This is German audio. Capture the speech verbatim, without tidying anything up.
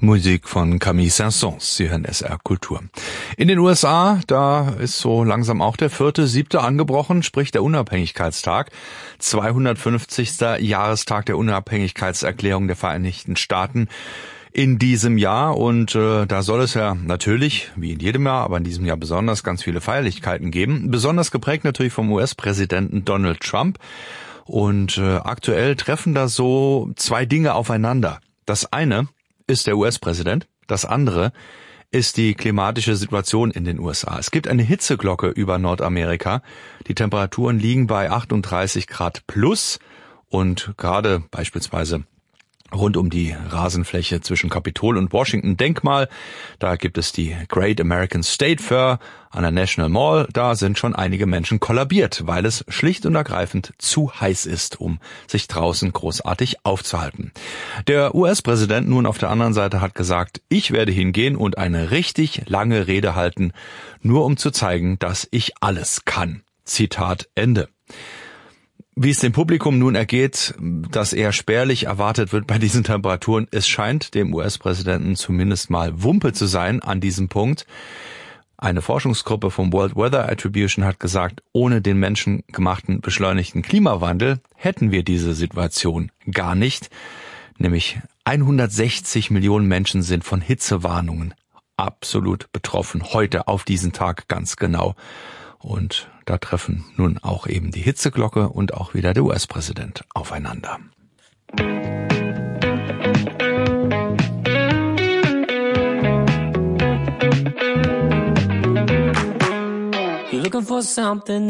Musik von Camille Saint-Saëns. Sie hören S R Kultur. In den U S A, da ist so langsam auch der vierte, siebte angebrochen, sprich der Unabhängigkeitstag. zweihundertfünfzigster Jahrestag der Unabhängigkeitserklärung der Vereinigten Staaten in diesem Jahr. Und äh, da soll es ja natürlich, wie in jedem Jahr, aber in diesem Jahr besonders, ganz viele Feierlichkeiten geben. Besonders geprägt natürlich vom U S-Präsidenten Donald Trump. Und äh, aktuell treffen da so zwei Dinge aufeinander. Das eine ist der U S-Präsident, das andere ist die klimatische Situation in den U S A. Es gibt eine Hitzeglocke über Nordamerika. Die Temperaturen liegen bei achtunddreißig Grad plus und gerade beispielsweise rund um die Rasenfläche zwischen Kapitol und Washington Denkmal, da gibt es die Great American State Fair an der National Mall. Da sind schon einige Menschen kollabiert, weil es schlicht und ergreifend zu heiß ist, um sich draußen großartig aufzuhalten. Der U S-Präsident nun auf der anderen Seite hat gesagt, ich werde hingehen und eine richtig lange Rede halten, nur um zu zeigen, dass ich alles kann. Zitat Ende. Wie es dem Publikum nun ergeht, das eher spärlich erwartet wird bei diesen Temperaturen, es scheint dem U S-Präsidenten zumindest mal Wumpe zu sein an diesem Punkt. Eine Forschungsgruppe vom World Weather Attribution hat gesagt, ohne den menschengemachten beschleunigten Klimawandel hätten wir diese Situation gar nicht. Nämlich hundertsechzig Millionen Menschen sind von Hitzewarnungen absolut betroffen, heute auf diesen Tag ganz genau. Und da treffen nun auch eben die Hitzeglocke und auch wieder der U S-Präsident aufeinander. You're looking for something